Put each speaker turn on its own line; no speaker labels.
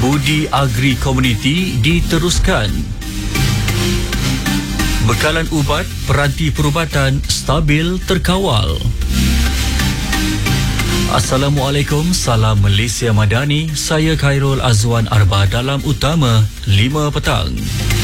Budi Agri Komuniti diteruskan. Bekalan ubat, peranti perubatan stabil terkawal. Assalamualaikum, salam Malaysia Madani. Saya Khairul Azwan Arba dalam Utama 5 petang.